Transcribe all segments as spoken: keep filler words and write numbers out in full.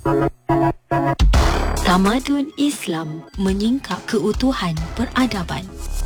Tamadun Islam menyingkap keutuhan peradaban.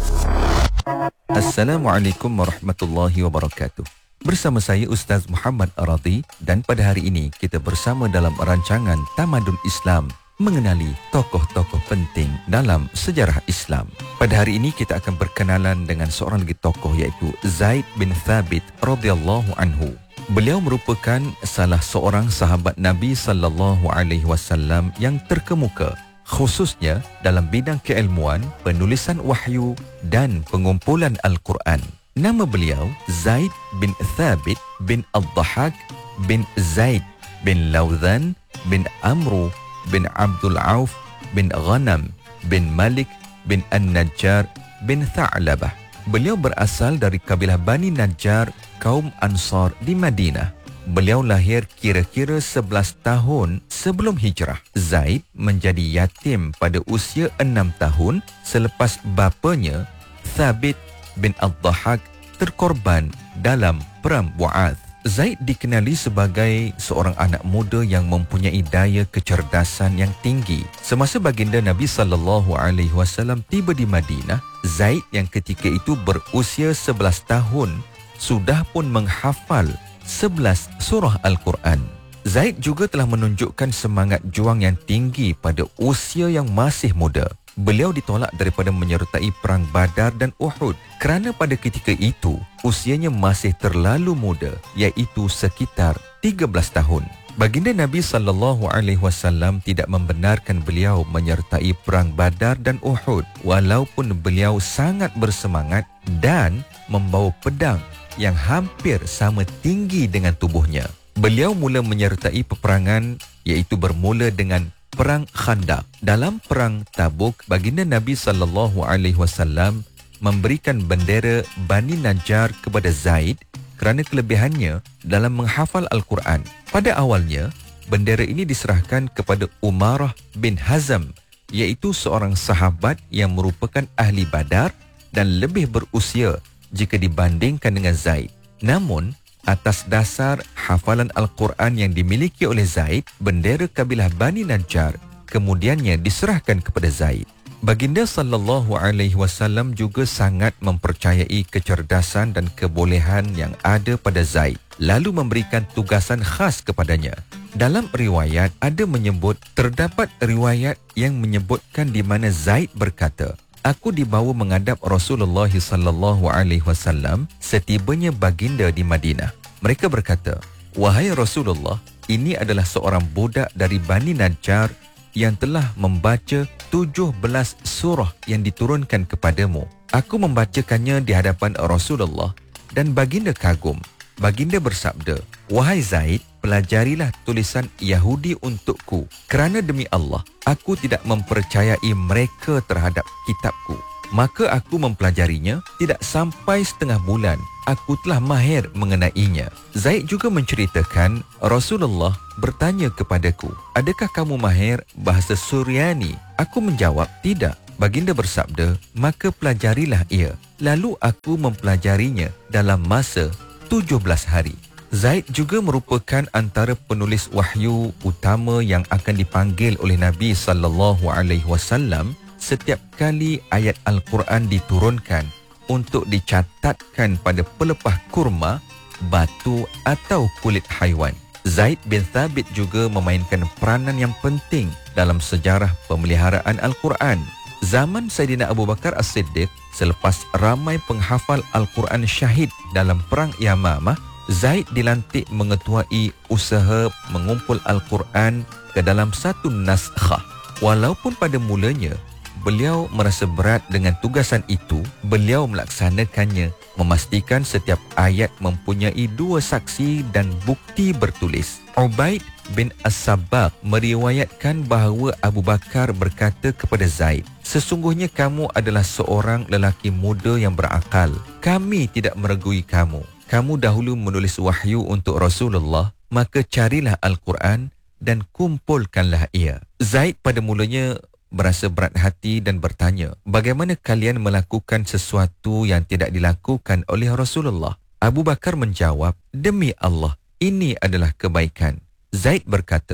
Assalamualaikum warahmatullahi wabarakatuh. Bersama saya Ustaz Muhammad Aradi dan pada hari ini kita bersama dalam rancangan Tamadun Islam mengenali tokoh-tokoh penting dalam sejarah Islam. Pada hari ini kita akan berkenalan dengan seorang lagi tokoh iaitu Zaid bin Thabit radhiyallahu anhu. Beliau merupakan salah seorang sahabat Nabi sallallahu alaihi wasallam yang terkemuka, khususnya dalam bidang keilmuan, penulisan wahyu dan pengumpulan Al-Quran. Nama beliau Zaid bin Thabit bin Ad-Dhahak bin Zaid bin Lawdhan bin Amru bin Abdul Auf bin Ghanam bin Malik bin An-Najjar bin Tha'labah. Beliau berasal dari kabilah Bani Najjar, kaum Ansar di Madinah. Beliau lahir kira-kira sebelas tahun sebelum hijrah. Zaid menjadi yatim pada usia enam tahun selepas bapanya Thabit bin Ad-Dhahak terkorban dalam perang Bu'ath. Zaid dikenali sebagai seorang anak muda yang mempunyai daya kecerdasan yang tinggi. Semasa baginda Nabi sallallahu alaihi wasallam tiba di Madinah, Zaid yang ketika itu berusia sebelas tahun sudah pun menghafal sebelas surah Al-Quran. Zaid juga telah menunjukkan semangat juang yang tinggi pada usia yang masih muda. Beliau ditolak daripada menyertai perang Badar dan Uhud kerana pada ketika itu usianya masih terlalu muda, iaitu sekitar tiga belas tahun. Baginda Nabi sallallahu alaihi wasallam tidak membenarkan beliau menyertai perang Badar dan Uhud walaupun beliau sangat bersemangat dan membawa pedang yang hampir sama tinggi dengan tubuhnya. Beliau mula menyertai peperangan iaitu bermula dengan Perang Khandaq. Dalam perang Tabuk, baginda Nabi sallallahu alaihi wasallam memberikan bendera Bani Najjar kepada Zaid kerana kelebihannya dalam menghafal Al-Quran. Pada awalnya, bendera ini diserahkan kepada Umarah bin Hazm, iaitu seorang sahabat yang merupakan ahli Badar dan lebih berusia jika dibandingkan dengan Zaid. Namun, atas dasar hafalan Al-Quran yang dimiliki oleh Zaid, bendera kabilah Bani Najjar kemudiannya diserahkan kepada Zaid. Baginda sallallahu alaihi wasallam juga sangat mempercayai kecerdasan dan kebolehan yang ada pada Zaid, lalu memberikan tugasan khas kepadanya. Dalam riwayat ada menyebut, terdapat riwayat yang menyebutkan di mana Zaid berkata, "Aku dibawa menghadap Rasulullah sallallahu alaihi wasallam setibanya baginda di Madinah. Mereka berkata, 'Wahai Rasulullah, ini adalah seorang budak dari Bani Najjar yang telah membaca tujuh belas surah yang diturunkan kepadamu.' Aku membacakannya di hadapan Rasulullah dan baginda kagum. Baginda bersabda, 'Wahai Zaid, pelajarilah tulisan Yahudi untukku, kerana demi Allah, aku tidak mempercayai mereka terhadap kitabku.' Maka aku mempelajarinya, tidak sampai setengah bulan, aku telah mahir mengenainya." Zaid juga menceritakan, Rasulullah bertanya kepadaku, "Adakah kamu mahir bahasa Suryani?" Aku menjawab, "Tidak." Baginda bersabda, "Maka pelajarilah ia." Lalu aku mempelajarinya dalam masa tujuh belas hari. Zaid juga merupakan antara penulis wahyu utama yang akan dipanggil oleh Nabi sallallahu alaihi wasallam setiap kali ayat Al-Quran diturunkan untuk dicatatkan pada pelepah kurma, batu atau kulit haiwan. Zaid bin Thabit juga memainkan peranan yang penting dalam sejarah pemeliharaan Al-Quran. Zaman Saidina Abu Bakar As-Siddiq, selepas ramai penghafal Al-Quran syahid dalam perang Yamamah, Zaid dilantik mengetuai usaha mengumpul Al-Quran ke dalam satu naskhah. Walaupun pada mulanya beliau merasa berat dengan tugasan itu, beliau melaksanakannya, memastikan setiap ayat mempunyai dua saksi dan bukti bertulis. Ubaid bin As-Sabbaq meriwayatkan bahawa Abu Bakar berkata kepada Zaid, "Sesungguhnya kamu adalah seorang lelaki muda yang berakal. Kami tidak meragui kamu. Kamu dahulu menulis wahyu untuk Rasulullah, maka carilah Al-Quran dan kumpulkanlah ia." Zaid pada mulanya berasa berat hati dan bertanya, "Bagaimana kalian melakukan sesuatu yang tidak dilakukan oleh Rasulullah?" Abu Bakar menjawab, "Demi Allah, ini adalah kebaikan." Zaid berkata,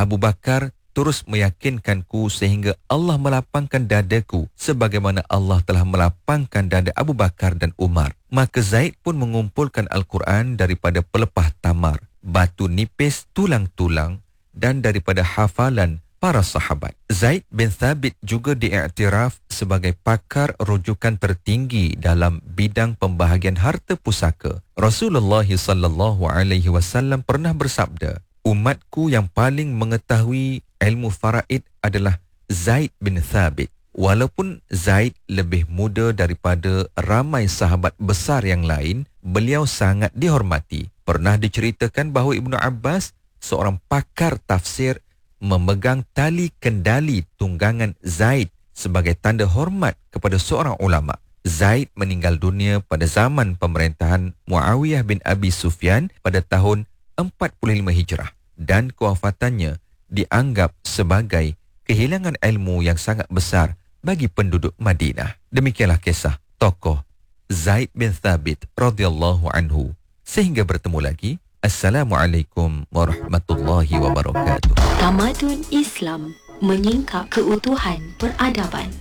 Abu Bakar terus meyakinkanku sehingga Allah melapangkan dadaku sebagaimana Allah telah melapangkan dada Abu Bakar dan Umar. Maka Zaid pun mengumpulkan Al-Quran daripada pelepah tamar, batu nipis, tulang-tulang dan daripada hafalan para sahabat. Zaid bin Thabit juga diiktiraf sebagai pakar rujukan tertinggi dalam bidang pembahagian harta pusaka. Rasulullah sallallahu alaihi wasallam pernah bersabda, umatku yang paling mengetahui ilmu faraid adalah Zaid bin Thabit. Walaupun Zaid lebih muda daripada ramai sahabat besar yang lain, beliau sangat dihormati. Pernah diceritakan bahawa Ibnu Abbas, seorang pakar tafsir, memegang tali kendali tunggangan Zaid sebagai tanda hormat kepada seorang ulama. Zaid meninggal dunia pada zaman pemerintahan Muawiyah bin Abi Sufyan pada tahun empat puluh lima Hijrah dan kewafatannya dianggap sebagai kehilangan ilmu yang sangat besar bagi penduduk Madinah. Demikianlah kisah tokoh Zaid bin Thabit radhiyallahu anhu. Sehingga bertemu lagi. Assalamualaikum warahmatullahi wabarakatuh. Tamadun Islam menyingkap keutuhan peradaban.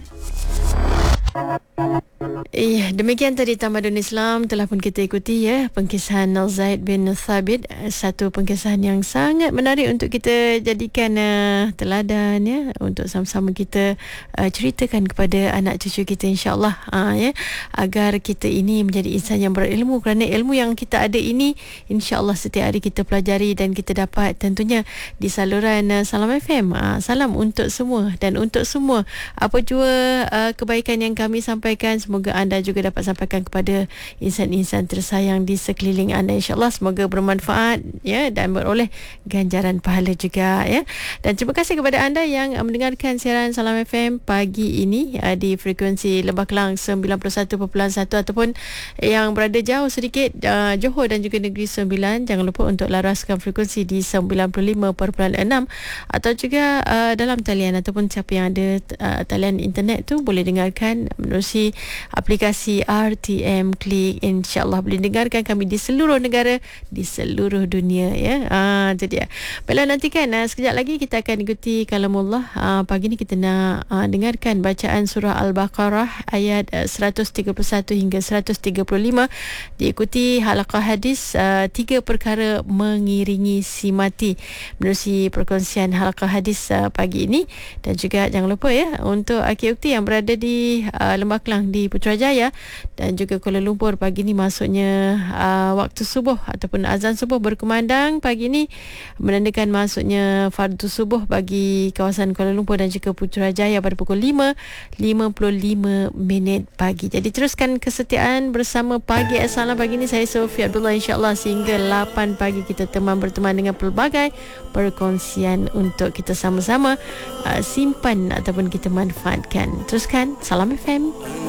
Iya, demikian tadi Tamadun Islam telah pun kita ikuti ya pengkisahan Zaid bin Thabit, satu pengkisahan yang sangat menarik untuk kita jadikan uh, teladan ya, untuk sama-sama kita uh, ceritakan kepada anak cucu kita insya-Allah uh, ya, agar kita ini menjadi insan yang berilmu, kerana ilmu yang kita ada ini insya-Allah setiap hari kita pelajari dan kita dapat tentunya di saluran uh, Salam F M. Uh, salam untuk semua dan untuk semua apa jua uh, kebaikan yang kami sampaikan, semoga anda juga dapat sampaikan kepada insan-insan tersayang di sekeliling anda insya-Allah. Semoga bermanfaat ya dan beroleh ganjaran pahala juga ya. Dan terima kasih kepada anda yang mendengarkan siaran Salam F M pagi ini uh, di frekuensi Lembah Kelang sembilan puluh satu perpuluhan satu ataupun yang berada jauh sedikit uh, Johor dan juga Negeri Sembilan. Jangan lupa untuk laraskan frekuensi di sembilan puluh lima perpuluhan enam atau juga uh, dalam talian ataupun siapa yang ada uh, talian internet tu boleh dengarkan menerusi aplikasi R T M Klik. InsyaAllah boleh dengarkan kami di seluruh negara, di seluruh dunia ya. Ah, itu dia. Baiklah, nantikan uh, sekejap lagi kita akan ikuti kalamullah. Uh, pagi ni kita nak uh, dengarkan bacaan surah Al-Baqarah ayat uh, seratus tiga puluh satu hingga seratus tiga puluh lima, diikuti halaqah hadis uh, tiga perkara mengiringi si mati, menerusi perkongsian halaqah hadis uh, pagi ini. Dan juga jangan lupa ya untuk Akhi Ukti yang berada di uh, Lembah Kelang di Putrajaya dan juga Kuala Lumpur pagi ni masuknya uh, waktu subuh ataupun azan subuh berkumandang pagi ni, menandakan masuknya fardu subuh bagi kawasan Kuala Lumpur dan juga Putrajaya pada pukul lima lima puluh lima minit pagi. Jadi teruskan kesetiaan bersama Pagi As-Salam pagi ni. Saya Sofia Abdullah, insya-Allah sehingga lapan pagi kita teman berteman dengan pelbagai perkongsian untuk kita sama-sama uh, simpan ataupun kita manfaatkan. Teruskan Salam F M.